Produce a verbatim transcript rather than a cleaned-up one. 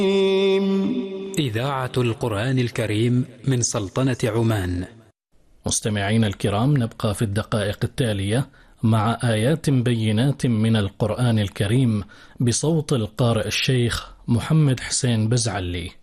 إذاعة القرآن الكريم من سلطنة عمان. مستمعين الكرام، نبقى في الدقائق التالية مع آيات بينات من القرآن الكريم بصوت القارئ الشيخ محمد حسين بزعلي.